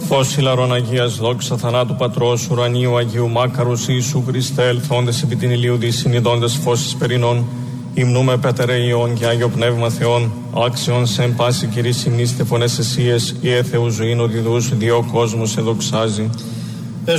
Φως ηλαρών Αγίας δόξα θανάτου Πατρός ουρανίου Αγίου Μάκαρος Ιησού Χριστέ ελθόντες επί την ηλίου δι συνειδώντες φώσεις περινών υμνούμε Πατερέ Υιόν και Άγιο Πνεύμα Θεόν άξιον σε εν πάση Κυρίς υμνήστε φωνές εσίες η Θεού ζωήν οδηδούς δύο κόσμους εδοξάζει.